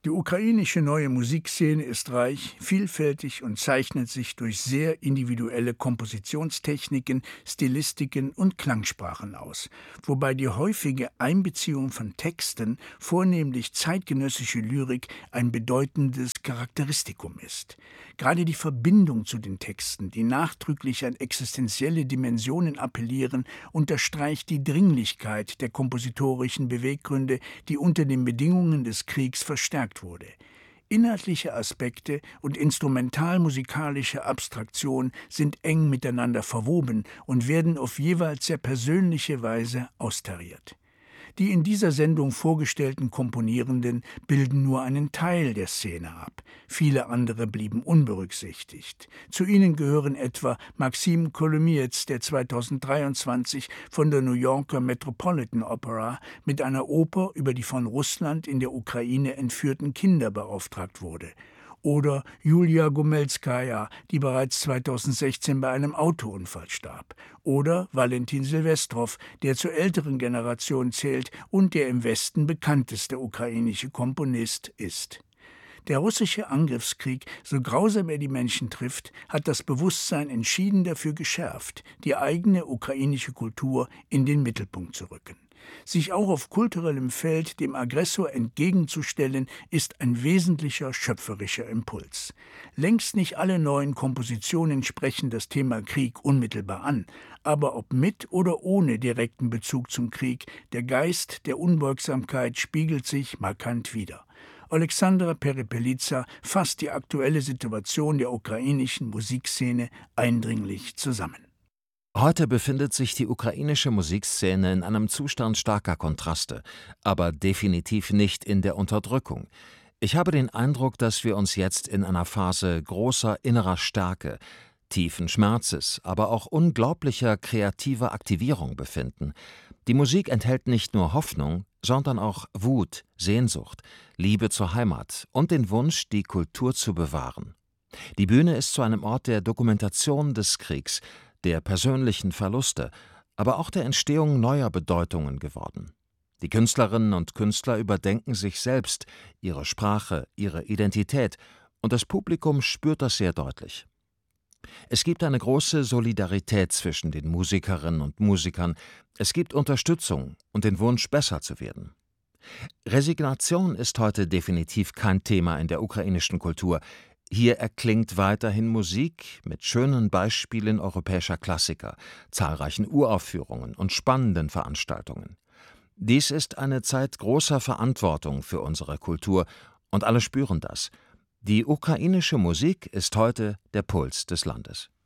Die ukrainische neue Musikszene ist reich, vielfältig und zeichnet sich durch sehr individuelle Kompositionstechniken, Stilistiken und Klangsprachen aus, wobei die häufige Einbeziehung von Texten, vornehmlich zeitgenössische Lyrik, ein bedeutendes Charakteristikum ist. Gerade die Verbindung zu den Texten, die nachdrücklich an existenzielle Dimensionen appellieren, unterstreicht die Dringlichkeit der kompositorischen Beweggründe, die unter den Bedingungen des Kriegs verstärkt wurde. Inhaltliche Aspekte und instrumentalmusikalische Abstraktion sind eng miteinander verwoben und werden auf jeweils sehr persönliche Weise austariert. Die in dieser Sendung vorgestellten Komponierenden bilden nur einen Teil der Szene ab. Viele andere blieben unberücksichtigt. Zu ihnen gehören etwa Maxim Kolomiets, der 2023 von der New Yorker Metropolitan Opera mit einer Oper über die von Russland in der Ukraine entführten Kinder beauftragt wurde. Oder Julia Gomelskaja, die bereits 2016 bei einem Autounfall starb. Oder Valentin Silvestrov, der zur älteren Generation zählt und der im Westen bekannteste ukrainische Komponist ist. Der russische Angriffskrieg, so grausam er die Menschen trifft, hat das Bewusstsein entschieden dafür geschärft, die eigene ukrainische Kultur in den Mittelpunkt zu rücken. Sich auch auf kulturellem Feld dem Aggressor entgegenzustellen, ist ein wesentlicher schöpferischer Impuls. Längst nicht alle neuen Kompositionen sprechen das Thema Krieg unmittelbar an, aber ob mit oder ohne direkten Bezug zum Krieg, der Geist der Unbeugsamkeit spiegelt sich markant wider. Alexandra Perepeliza fasst die aktuelle Situation der ukrainischen Musikszene eindringlich zusammen. Heute befindet sich die ukrainische Musikszene in einem Zustand starker Kontraste, aber definitiv nicht in der Unterdrückung. Ich habe den Eindruck, dass wir uns jetzt in einer Phase großer innerer Stärke, tiefen Schmerzes, aber auch unglaublicher kreativer Aktivierung befinden. Die Musik enthält nicht nur Hoffnung, sondern auch Wut, Sehnsucht, Liebe zur Heimat und den Wunsch, die Kultur zu bewahren. Die Bühne ist zu einem Ort der Dokumentation des Kriegs, der persönlichen Verluste, aber auch der Entstehung neuer Bedeutungen geworden. Die Künstlerinnen und Künstler überdenken sich selbst, ihre Sprache, ihre Identität, und das Publikum spürt das sehr deutlich. Es gibt eine große Solidarität zwischen den Musikerinnen und Musikern, es gibt Unterstützung und den Wunsch, besser zu werden. Resignation ist heute definitiv kein Thema in der ukrainischen Kultur. Hier erklingt weiterhin Musik mit schönen Beispielen europäischer Klassiker, zahlreichen Uraufführungen und spannenden Veranstaltungen. Dies ist eine Zeit großer Verantwortung für unsere Kultur und alle spüren das. Die ukrainische Musik ist heute der Puls des Landes.